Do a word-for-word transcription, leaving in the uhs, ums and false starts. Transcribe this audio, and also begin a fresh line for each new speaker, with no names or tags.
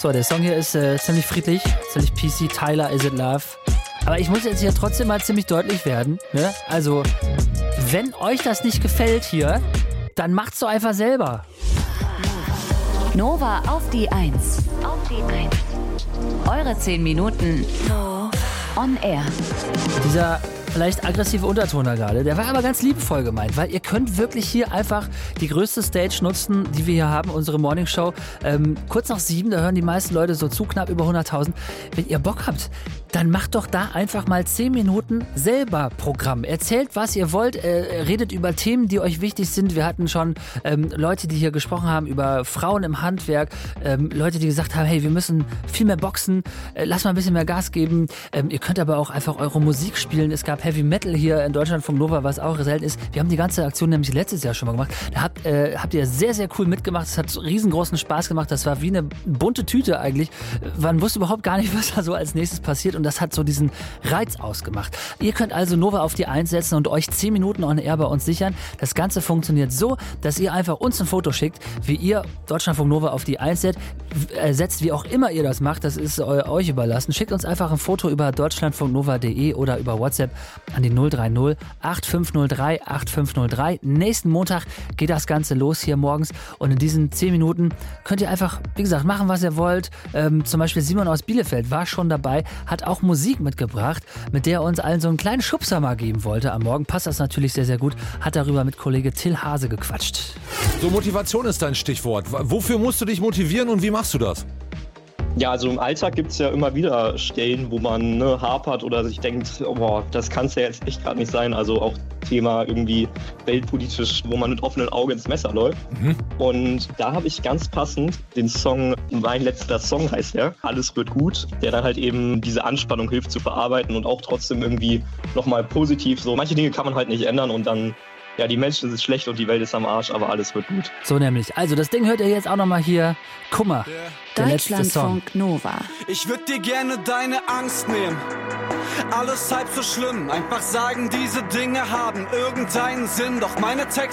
So, der Song hier ist äh, ziemlich friedlich, ziemlich P C. Tyler, Is It Love? Aber ich muss jetzt hier trotzdem mal ziemlich deutlich werden. Ne? Also, wenn euch das nicht gefällt hier, dann macht's doch einfach selber.
Nova auf die Eins. Auf die Eins. Eure zehn Minuten on air.
Dieser vielleicht aggressive Unterton da gerade, der war aber ganz liebevoll gemeint, weil ihr könnt wirklich hier einfach die größte Stage nutzen, die wir hier haben, unsere Morningshow. Ähm, kurz nach sieben, da hören die meisten Leute so zu, knapp über hunderttausend. Wenn ihr Bock habt, dann macht doch da einfach mal zehn Minuten selber Programm. Erzählt, was ihr wollt, äh, redet über Themen, die euch wichtig sind. Wir hatten schon ähm, Leute, die hier gesprochen haben über Frauen im Handwerk, ähm, Leute, die gesagt haben, hey, wir müssen viel mehr boxen, äh, lass mal ein bisschen mehr Gas geben. Ähm, ihr könnt aber auch einfach eure Musik spielen. Es gab Heavy Metal hier in Deutschland von Nova, was auch selten ist. Wir haben die ganze Aktion nämlich letztes Jahr schon mal gemacht. Da habt, äh, habt ihr sehr, sehr cool mitgemacht. Es hat riesengroßen Spaß gemacht. Das war wie eine bunte Tüte eigentlich. Man wusste überhaupt gar nicht, was da so als nächstes passiert. Und das hat so diesen Reiz ausgemacht. Ihr könnt also Nova auf die Eins setzen und euch zehn Minuten on air bei uns sichern. Das Ganze funktioniert so, dass ihr einfach uns ein Foto schickt, wie ihr Deutschlandfunk Nova auf die Eins setzt, äh, setzt, wie auch immer ihr das macht. Das ist eu- euch überlassen. Schickt uns einfach ein Foto über deutschlandfunknova punkt de oder über WhatsApp an die null drei null acht fünf null drei acht fünf null drei. Nächsten Montag geht das Ganze los hier morgens und in diesen zehn Minuten könnt ihr einfach, wie gesagt, machen, was ihr wollt. Ähm, zum Beispiel Simon aus Bielefeld war schon dabei, hat auch Musik mitgebracht, mit der er uns allen so einen kleinen Schubser mal geben wollte. Am Morgen passt das natürlich sehr, sehr gut. Hat darüber mit Kollege Till Hase gequatscht.
So, Motivation ist dein Stichwort. Wofür musst du dich motivieren und wie machst du das?
Ja, also im Alltag gibt es ja immer wieder Stellen, wo man ne, hapert oder sich denkt, oh, boah, das kann es ja jetzt echt gerade nicht sein. Also auch Thema irgendwie weltpolitisch, wo man mit offenen Augen ins Messer läuft. Mhm. Und da habe ich ganz passend den Song, mein letzter Song heißt der, Alles wird gut, der dann halt eben diese Anspannung hilft zu verarbeiten und auch trotzdem irgendwie nochmal positiv so. Manche Dinge kann man halt nicht ändern und dann ja, die Menschen sind schlecht und die Welt ist am Arsch, aber alles wird gut.
So nämlich. Also das Ding hört ihr jetzt auch nochmal hier. Kummer, der letzte Song.
Deutschlandfunk Nova.
Ich würd dir gerne deine Angst nehmen. Alles halb so schlimm. Einfach sagen, diese Dinge haben irgendeinen Sinn. Doch meine Texte